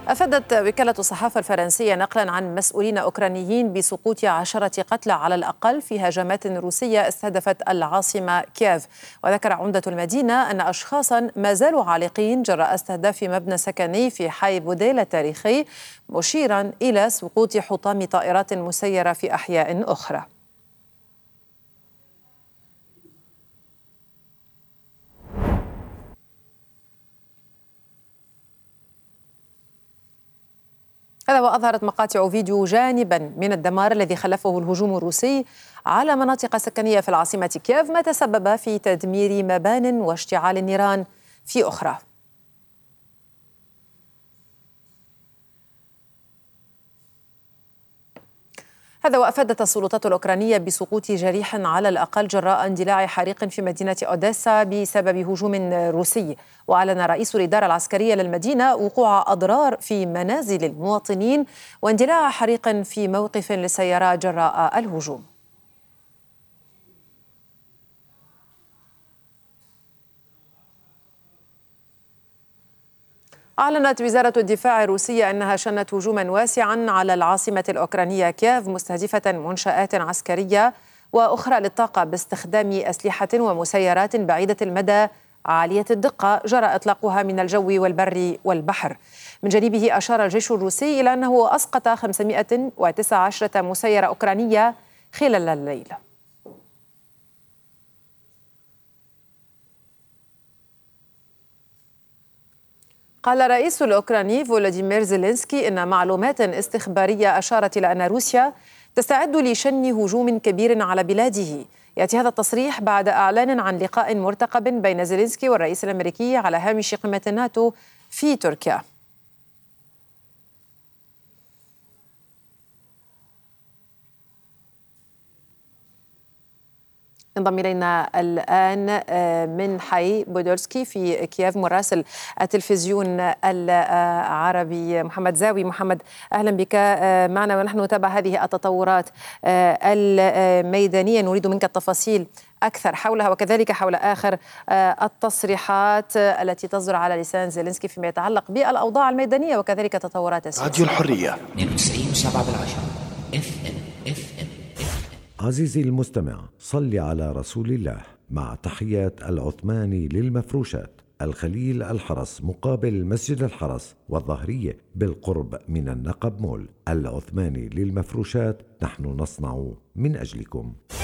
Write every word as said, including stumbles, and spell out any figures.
أفادت وكالة الصحافة الفرنسية نقلا عن مسؤولين أوكرانيين بسقوط عشرة قتلى على الأقل في هجمات روسية استهدفت العاصمة كييف. وذكر عمدة المدينة أن أشخاصا ما زالوا عالقين جراء استهداف مبنى سكني في حي بوديل التاريخي، مشيرا إلى سقوط حطام طائرات مسيرة في أحياء أخرى. هذا وأظهرت مقاطع فيديو جانبا من الدمار الذي خلفه الهجوم الروسي على مناطق سكنية في العاصمة كييف، ما تسبب في تدمير مبان واشتعال النيران في أخرى. هذا وأفادت السلطات الأوكرانية بسقوط جريح على الأقل جراء اندلاع حريق في مدينة أوديسا بسبب هجوم روسي. وأعلن رئيس الإدارة العسكرية للمدينة وقوع أضرار في منازل المواطنين واندلاع حريق في موقف للسيارات جراء الهجوم. أعلنت وزارة الدفاع الروسية أنها شنت هجوما واسعا على العاصمة الأوكرانية كييف، مستهدفة منشآت عسكرية وأخرى للطاقة باستخدام أسلحة ومسيرات بعيدة المدى عالية الدقة جرى إطلاقها من الجو والبر والبحر. من جانبه أشار الجيش الروسي إلى أنه أسقط خمسمائة وتسعة عشر مسيرة أوكرانية خلال الليل. قال الرئيس الأوكراني فولوديمير زيلينسكي إن معلومات استخبارية أشارت إلى أن روسيا تستعد لشن هجوم كبير على بلاده. يأتي هذا التصريح بعد إعلان عن لقاء مرتقب بين زيلينسكي والرئيس الأمريكي على هامش قمة الناتو في تركيا. انضم إلينا الآن من حي بودولسكي في كييف مراسل التلفزيون العربي محمد زاوي. محمد، أهلا بك معنا ونحن نتابع هذه التطورات الميدانية. نريد منك التفاصيل أكثر حولها وكذلك حول آخر التصريحات التي تصدر على لسان زيلينسكي فيما يتعلق بالأوضاع الميدانية وكذلك تطورات السياسة. راديو الحرية اثنين وتسعين وسبعة بالعشرة اف ام اف ام. عزيزي المستمع، صل على رسول الله مع تحيات العثماني للمفروشات، الخليل الحرس مقابل مسجد الحرس والظهرية بالقرب من النقب مول. العثماني للمفروشات، نحن نصنع من أجلكم.